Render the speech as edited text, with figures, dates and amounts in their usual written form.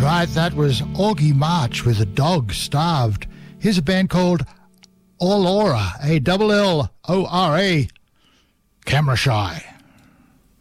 Right, that was Augie March with A Dog Starved. Here's a band called Allora, A-double-L-O-R-A, Camera Shy.